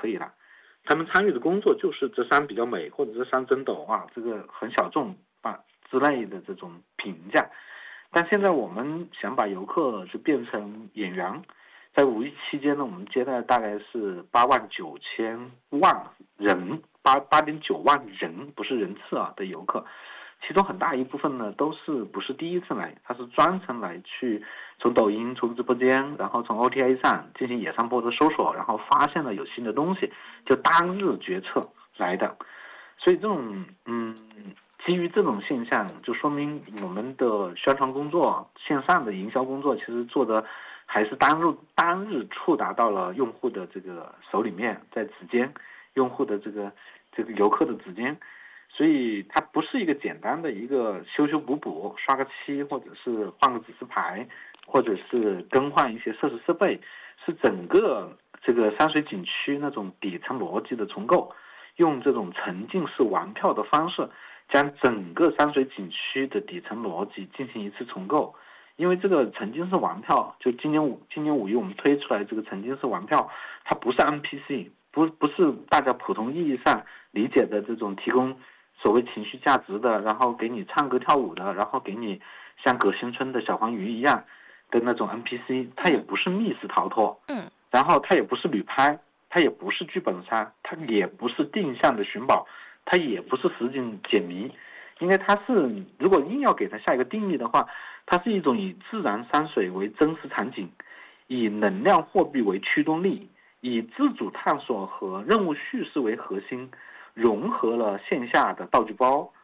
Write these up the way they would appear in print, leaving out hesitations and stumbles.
可以了。他们参与的工作就是这山比较美，或者这山真陡啊，这个很小众之类的这种评价。但现在我们想把游客就变成演员，在五一期间呢，我们接待大概是8.9万人，8.9万人，不是人次啊的游客。其中很大一部分呢，不是第一次来，他是专程来去从抖音、从直播间，然后从 OTA 上进行野山坡的搜索，然后发现了有新的东西，就当日决策来的。所以这种基于这种现象，就说明我们的宣传工作、线上的营销工作，其实做的还是当日触达到了用户的这个手里面，在指尖，用户的这个游客的指尖。所以它不是一个简单的一个修补补、刷个漆，或者是换个指示牌，或者是更换一些设施设备，是整个这个山水景区那种底层逻辑的重构，用这种沉浸式玩票的方式，将整个山水景区的底层逻辑进行一次重构。因为这个沉浸式玩票，就今年五一我们推出来这个沉浸式玩票，它不是 NPC，不是大家普通意义上理解的这种提供所谓情绪价值的，然后给你唱歌跳舞的，然后给你像葛新村的小黄鱼一样的那种 NPC， 它也不是密室逃脱，然后它也不是旅拍，它也不是剧本杀，它也不是定向的寻宝，它也不是实景解谜。因为它是，如果硬要给它下一个定义的话，它是一种以自然山水为真实场景，以能量货币为驱动力，以自主探索和任务叙事为核心，融合了线下的道具包、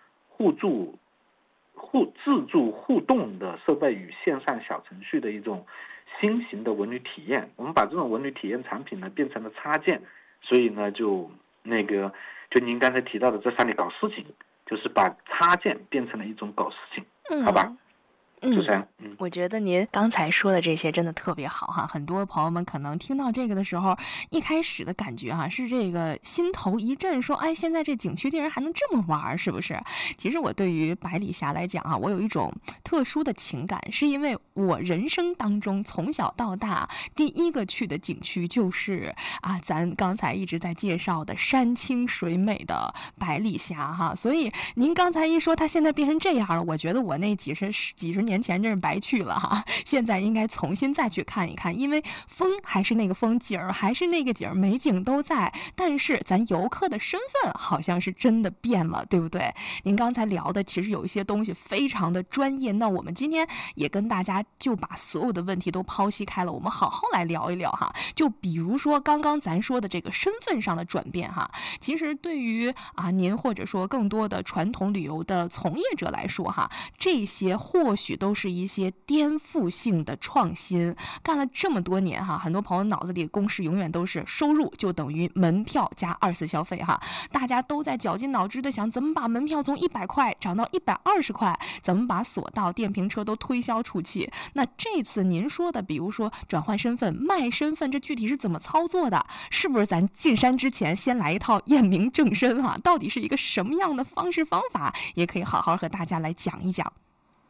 自助互动的设备与线上小程序的一种新型的文旅体验。我们把这种文旅体验产品呢变成了插件，所以呢就您刚才提到的在山里搞事情，就是把插件变成了一种搞事情，好吧？就这样。 我觉得您刚才说的这些真的特别好哈，很多朋友们可能听到这个的时候，一开始的感觉是这个心头一震，说哎，现在这景区竟然还能这么玩，是不是？其实我对于百里峡来讲我有一种特殊的情感，是因为我人生当中从小到大第一个去的景区就是咱刚才一直在介绍的山清水美的百里峡哈，所以您刚才一说它现在变成这样了，我觉得我那几十年前真是白去了哈，现在应该重新再去看一看，因为风还是那个风，景儿还是那个景儿，美景都在，但是咱游客的身份好像是真的变了，对不对？您刚才聊的其实有一些东西非常的专业，那我们今天也跟大家就把所有的问题都剖析开了，我们好好来聊一聊哈。就比如说刚刚咱说的这个身份上的转变哈，其实对于您或者说更多的传统旅游的从业者来说哈，这些或许都是一些颠覆性的创新。干了这么多年哈，很多朋友脑子里的公式永远都是收入就等于门票加24消费哈，大家都在绞尽脑汁的想怎么把门票从100块涨到120块，怎么把索道、电瓶车都推销出去。那这次您说的，比如说转换身份、卖身份，这具体是怎么操作的？是不是咱进山之前先来一套验明正身到底是一个什么样的方式方法？也可以好好和大家来讲一讲。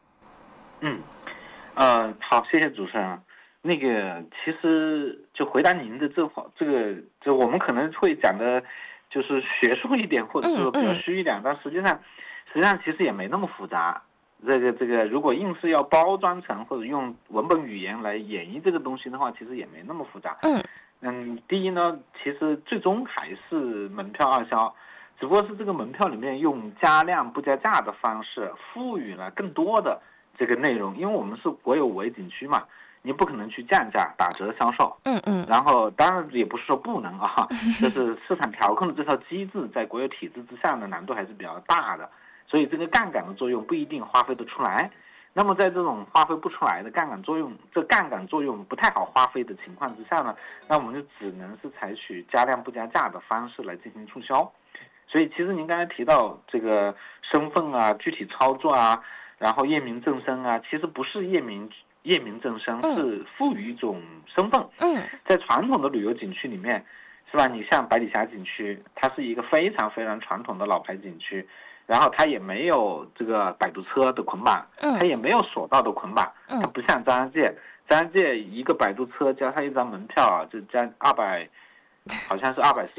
好，谢谢主持人。那个，其实就回答您的这个，我们可能会讲的，就是学术一点，或者说比较虚一点，但实际上其实也没那么复杂。这个，如果硬是要包装成或者用文本语言来演绎这个东西的话，其实也没那么复杂。第一呢，其实最终还是门票二销，只不过是这个门票里面用加量不加价的方式赋予了更多的这个内容，因为我们是国有五 A 景区嘛，你不可能去降价打折销售。然后当然也不是说不能就是市场调控的这套机制在国有体制之下的难度还是比较大的，所以这个杠杆的作用不一定发挥得出来。那么在这种发挥不出来的杠杆作用不太好发挥的情况之下呢，那我们就只能是采取加量不加价的方式来进行促销。所以其实您刚才提到这个身份具体操作然后验明正身其实不是验明正身，是赋予一种身份。在传统的旅游景区里面，是吧？你像百里峡景区，它是一个非常非常传统的老牌景区，然后它也没有这个摆渡车的捆绑，它也没有索道的捆绑，它不像张家界一个摆渡车加上一张门票就加200，好像是240